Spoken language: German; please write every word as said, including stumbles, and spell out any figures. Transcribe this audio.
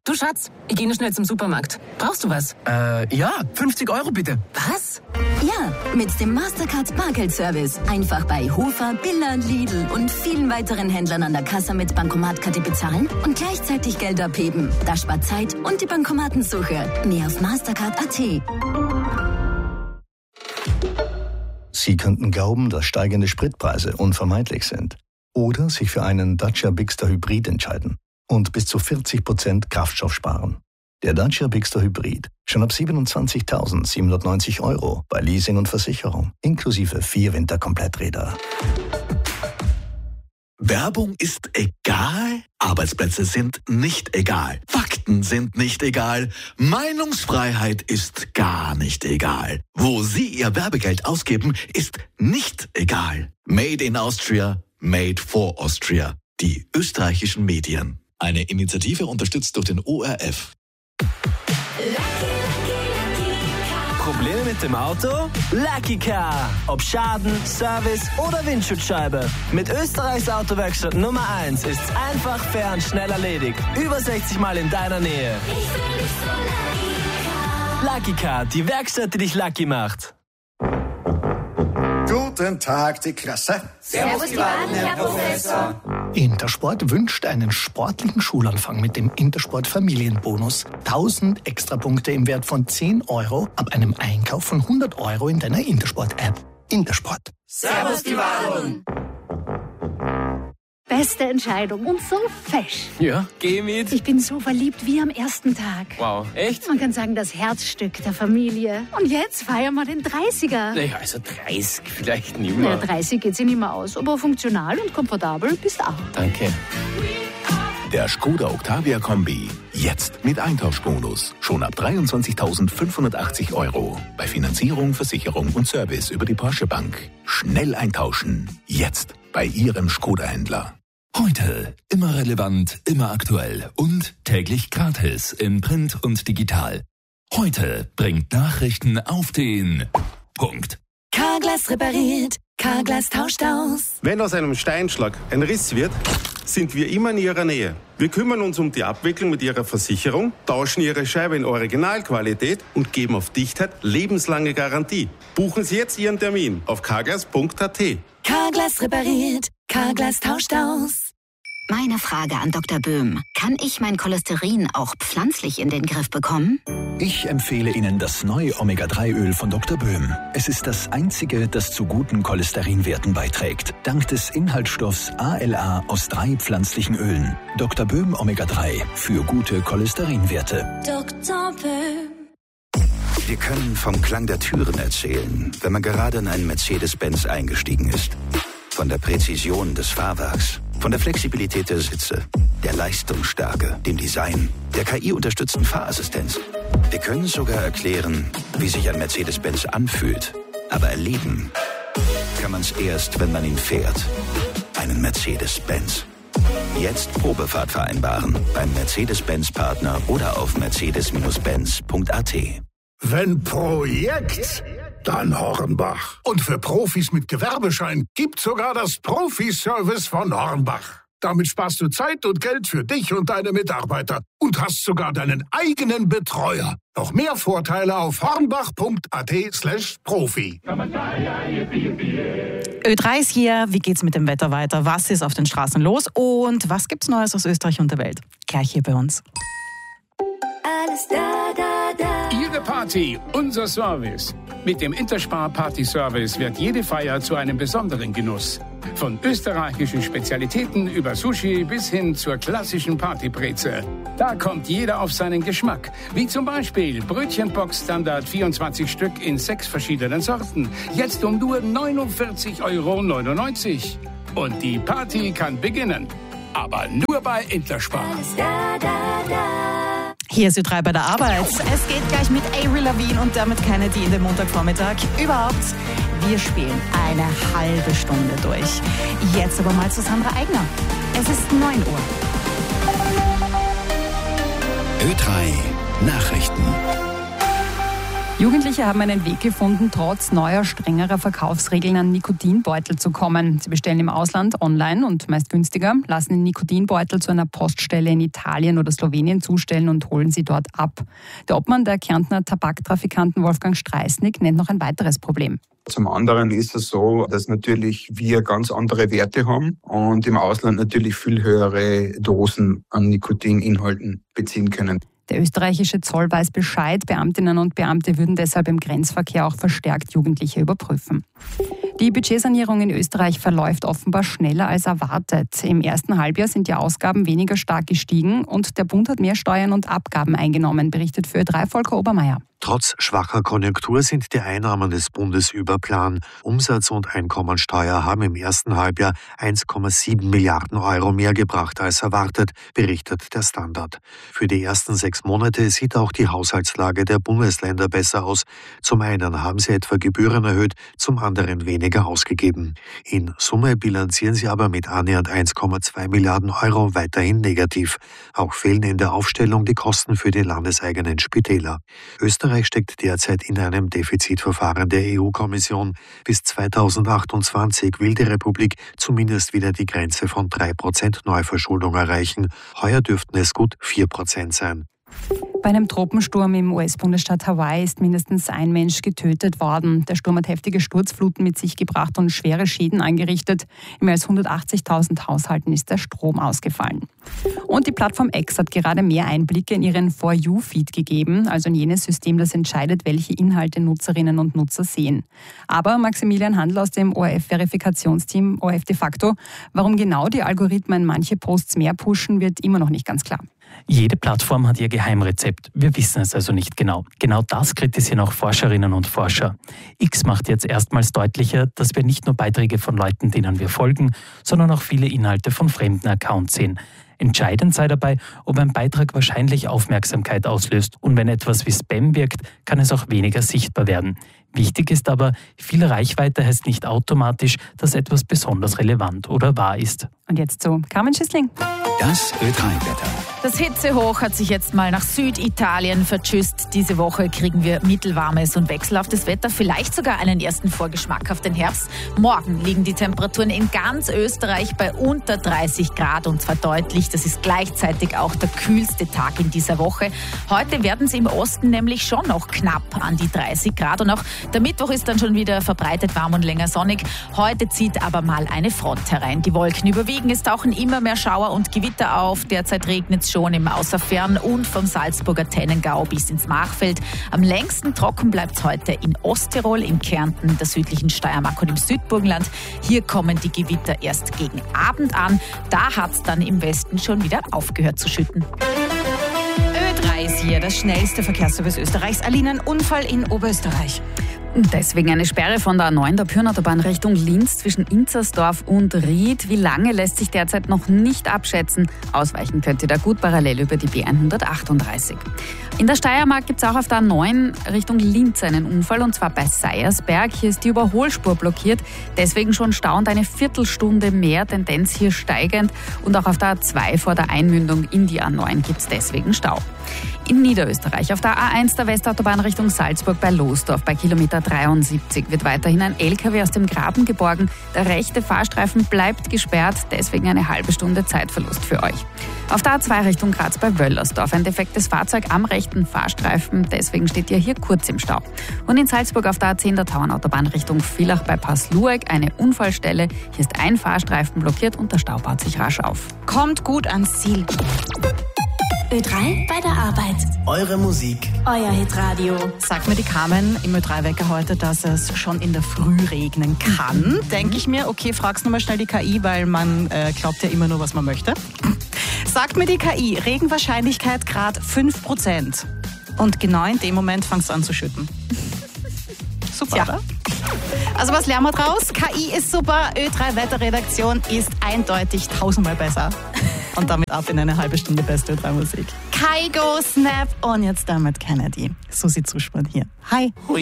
Du Schatz, ich gehe noch schnell zum Supermarkt. Brauchst du was? Äh, ja, fünfzig Euro bitte. Was? Ja, mit dem Mastercard Bargeldservice. Einfach bei Hofer, Billa, Lidl und vielen weiteren Händlern an der Kasse mit Bankomatkarte bezahlen und gleichzeitig Geld abheben. Das spart Zeit und die Bankomatensuche. Mehr auf mastercard punkt a t. Sie könnten glauben, dass steigende Spritpreise unvermeidlich sind. Oder sich für einen Dacia Bigster Hybrid entscheiden und bis zu vierzig Prozent Kraftstoff sparen. Der Dacia Bigster Hybrid schon ab siebenundzwanzigtausendsiebenhundertneunzig Euro bei Leasing und Versicherung, inklusive vier Winterkompletträder. Werbung ist egal, Arbeitsplätze sind nicht egal, Fakten sind nicht egal, Meinungsfreiheit ist gar nicht egal. Wo Sie Ihr Werbegeld ausgeben, ist nicht egal. Made in Austria, made for Austria. Die österreichischen Medien. Eine Initiative unterstützt durch den O R F. Probleme mit dem Auto? Lucky Car. Ob Schaden, Service oder Windschutzscheibe. Mit Österreichs Autowerkstatt Nummer eins ist's einfach, fair und schnell erledigt. Über sechzig Mal in deiner Nähe. Ich fühl mich so Lucky Car. Lucky Car, die Werkstatt, die dich lucky macht. Guten Tag, die Klasse. Servus, die Baden, Herr Professor. Intersport wünscht einen sportlichen Schulanfang mit dem Intersport Familienbonus. tausend Extrapunkte im Wert von zehn Euro ab einem Einkauf von hundert Euro in deiner Intersport-App. Intersport. Servus, die Baden. Beste Entscheidung und so fesch. Ja, geh mit. Ich bin so verliebt wie am ersten Tag. Wow, echt? Man kann sagen, das Herzstück der Familie. Und jetzt feiern wir den dreißiger. Naja, also dreißig vielleicht nicht Na, mehr. dreißig geht sich nicht mehr aus, aber funktional und komfortabel bist auch. Danke. Der Skoda Octavia Kombi. Jetzt mit Eintauschbonus. Schon ab dreiundzwanzigtausendfünfhundertachtzig Euro. Bei Finanzierung, Versicherung und Service über die Porsche Bank. Schnell eintauschen. Jetzt bei Ihrem Skoda-Händler. Heute immer relevant, immer aktuell und täglich gratis in Print und digital. Heute bringt Nachrichten auf den Punkt. Carglass repariert, Carglass tauscht aus. Wenn aus einem Steinschlag ein Riss wird, sind wir immer in Ihrer Nähe. Wir kümmern uns um die Abwicklung mit Ihrer Versicherung, tauschen Ihre Scheibe in Originalqualität und geben auf Dichtheit lebenslange Garantie. Buchen Sie jetzt Ihren Termin auf carglass punkt a t. Carglass repariert, Carglass tauscht aus. Meine Frage an Doktor Böhm. Kann ich mein Cholesterin auch pflanzlich in den Griff bekommen? Ich empfehle Ihnen das neue Omega drei Öl von Doktor Böhm. Es ist das einzige, das zu guten Cholesterinwerten beiträgt. Dank des Inhaltsstoffs A L A aus drei pflanzlichen Ölen. Doktor Böhm Omega drei für gute Cholesterinwerte. Doktor Böhm. Wir können vom Klang der Türen erzählen, wenn man gerade in einen Mercedes-Benz eingestiegen ist. Von der Präzision des Fahrwerks, von der Flexibilität der Sitze, der Leistungsstärke, dem Design, der K I-unterstützten Fahrassistenz. Wir können sogar erklären, wie sich ein Mercedes-Benz anfühlt. Aber erleben kann man es erst, wenn man ihn fährt. Einen Mercedes-Benz. Jetzt Probefahrt vereinbaren beim Mercedes-Benz-Partner oder auf mercedes Benz punkt a t. Wenn Projekt, dann Hornbach. Und für Profis mit Gewerbeschein gibt's sogar das Profi-Service von Hornbach. Damit sparst du Zeit und Geld für dich und deine Mitarbeiter und hast sogar deinen eigenen Betreuer. Noch mehr Vorteile auf hornbach punkt a t slash profi. Ö drei ist hier. Wie geht's mit dem Wetter weiter? Was ist auf den Straßen los? Und was gibt's Neues aus Österreich und der Welt? Gleich hier bei uns. Alles da, da, da. Ihre Party, unser Service. Mit dem Interspar Party Service wird jede Feier zu einem besonderen Genuss. Von österreichischen Spezialitäten über Sushi bis hin zur klassischen Partybreze. Da kommt jeder auf seinen Geschmack. Wie zum Beispiel Brötchenbox Standard vierundzwanzig Stück in sechs verschiedenen Sorten. Jetzt um nur neunundvierzig Euro neunundneunzig. Und die Party kann beginnen. Aber nur bei Interspar. Da, da, da. Hier ist Ö drei bei der Arbeit. Es geht gleich mit Avril Lavigne und damit Kennedy in den Montagvormittag. Überhaupt, wir spielen eine halbe Stunde durch. Jetzt aber mal zu Sandra Eigner. Es ist neun Uhr. Ö drei Nachrichten. Jugendliche haben einen Weg gefunden, trotz neuer, strengerer Verkaufsregeln an Nikotinbeutel zu kommen. Sie bestellen im Ausland online und meist günstiger, lassen den Nikotinbeutel zu einer Poststelle in Italien oder Slowenien zustellen und holen sie dort ab. Der Obmann der Kärntner Tabaktrafikanten Wolfgang Streisnig nennt noch ein weiteres Problem. Zum anderen ist es so, dass natürlich wir ganz andere Werte haben und im Ausland natürlich viel höhere Dosen an Nikotininhalten beziehen können. Der österreichische Zoll weiß Bescheid. Beamtinnen und Beamte würden deshalb im Grenzverkehr auch verstärkt Jugendliche überprüfen. Die Budgetsanierung in Österreich verläuft offenbar schneller als erwartet. Im ersten Halbjahr sind die Ausgaben weniger stark gestiegen und der Bund hat mehr Steuern und Abgaben eingenommen, berichtet für Ö drei Volker Obermeier. Trotz schwacher Konjunktur sind die Einnahmen des Bundes über Plan. Umsatz- und Einkommensteuer haben im ersten Halbjahr eins Komma sieben Milliarden Euro mehr gebracht als erwartet, berichtet der Standard. Für die ersten sechs Monate sieht auch die Haushaltslage der Bundesländer besser aus. Zum einen haben sie etwa Gebühren erhöht, zum anderen weniger ausgegeben. In Summe bilanzieren sie aber mit annähernd eins Komma zwei Milliarden Euro weiterhin negativ. Auch fehlen in der Aufstellung die Kosten für die landeseigenen Spitäler. Österreich Österreich steckt derzeit in einem Defizitverfahren der E U-Kommission. Bis zweitausendachtundzwanzig will die Republik zumindest wieder die Grenze von drei Prozent Neuverschuldung erreichen. Heuer dürften es gut vier Prozent sein. Bei einem Tropensturm im U S-Bundesstaat Hawaii ist mindestens ein Mensch getötet worden. Der Sturm hat heftige Sturzfluten mit sich gebracht und schwere Schäden angerichtet. In mehr als hundertachtzigtausend Haushalten ist der Strom ausgefallen. Und die Plattform X hat gerade mehr Einblicke in ihren For You-Feed gegeben, also in jenes System, das entscheidet, welche Inhalte Nutzerinnen und Nutzer sehen. Aber Maximilian Handl aus dem O R F-Verifikationsteam O R F de facto, warum genau die Algorithmen manche Posts mehr pushen, wird immer noch nicht ganz klar. Jede Plattform hat ihr Geheimrezept. Wir wissen es also nicht genau. Genau das kritisieren auch Forscherinnen und Forscher. X macht jetzt erstmals deutlicher, dass wir nicht nur Beiträge von Leuten, denen wir folgen, sondern auch viele Inhalte von fremden Accounts sehen. Entscheidend sei dabei, ob ein Beitrag wahrscheinlich Aufmerksamkeit auslöst. Und wenn etwas wie Spam wirkt, kann es auch weniger sichtbar werden. Wichtig ist aber, viel Reichweite heißt nicht automatisch, dass etwas besonders relevant oder wahr ist. Und jetzt zu Carmen Schissling. Das Ö drei Wetter. Das Hitzehoch hat sich jetzt mal nach Süditalien vertschüsst. Diese Woche kriegen wir mittelwarmes und wechselhaftes Wetter, vielleicht sogar einen ersten Vorgeschmack auf den Herbst. Morgen liegen die Temperaturen in ganz Österreich bei unter dreißig Grad und zwar deutlich. Das ist gleichzeitig auch der kühlste Tag in dieser Woche. Heute werden sie im Osten nämlich schon noch knapp an die dreißig Grad und auch der Mittwoch ist dann schon wieder verbreitet warm und länger sonnig. Heute zieht aber mal eine Front herein. Die Wolken überwiegen, es tauchen immer mehr Schauer und Gewitter auf. Derzeit regnet es schon im Außerfern und vom Salzburger Tennengau bis ins Machfeld. Am längsten trocken bleibt es heute in Osttirol, in Kärnten, der südlichen Steiermark und im Südburgenland. Hier kommen die Gewitter erst gegen Abend an. Da hat es dann im Westen schon wieder aufgehört zu schütten. Ö drei ist hier, das schnellste Verkehrsservice Österreichs. Alina, ein Unfall in Oberösterreich. Deswegen eine Sperre von der A neun der Pyrnautobahn Richtung Linz zwischen Inzersdorf und Ried. Wie lange lässt sich derzeit noch nicht abschätzen. Ausweichen könnt ihr da gut parallel über die B hundertachtunddreißig. In der Steiermark gibt es auch auf der A neun Richtung Linz einen Unfall und zwar bei Seiersberg. Hier ist die Überholspur blockiert, deswegen schon Stau und eine Viertelstunde mehr, Tendenz hier steigend. Und auch auf der A zwei vor der Einmündung in die A neun gibt es deswegen Stau. In Niederösterreich auf der A eins der Westautobahn Richtung Salzburg bei Losdorf bei Kilometer dreiundsiebzig wird weiterhin ein L K W aus dem Graben geborgen. Der rechte Fahrstreifen bleibt gesperrt, deswegen eine halbe Stunde Zeitverlust für euch. Auf der A zwei Richtung Graz bei Wöllersdorf ein defektes Fahrzeug am rechten Fahrstreifen, deswegen steht ihr hier kurz im Stau. Und in Salzburg auf der A zehn der Tauernautobahn Richtung Villach bei Passlueck eine Unfallstelle. Hier ist ein Fahrstreifen blockiert und der Stau baut sich rasch auf. Kommt gut ans Ziel. Ö drei bei der Arbeit. Eure Musik. Euer Hitradio. Sagt mir die Carmen im Ö drei Wecker heute, dass es schon in der Früh regnen kann. Mhm. Denke ich mir, okay, frag's nochmal schnell die K I, weil man äh, glaubt ja immer nur, was man möchte. Sagt mir die K I, Regenwahrscheinlichkeit Grad fünf Prozent. Und genau in dem Moment fängst du an zu schütten. Super, ja. Oder? Also was lernen wir draus? K I ist super, Ö drei Wetterredaktion ist eindeutig tausendmal besser. Und damit ab in eine halbe Stunde beste Ö drei Musik. Kaigo, Snap und jetzt damit Kennedy. Susi Zuschmann hier. Hi.